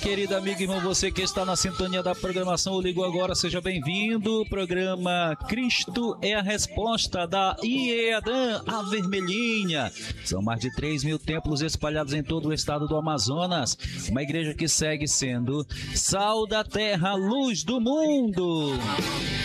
querida amiga e irmão, você que está na sintonia da programação, o Ligou Agora, seja bem-vindo. Programa Cristo é a Resposta da IEADAN, a Vermelhinha. São mais de 3.000 templos espalhados em todo o estado do Amazonas. Uma igreja que segue sendo sal da terra, luz do mundo.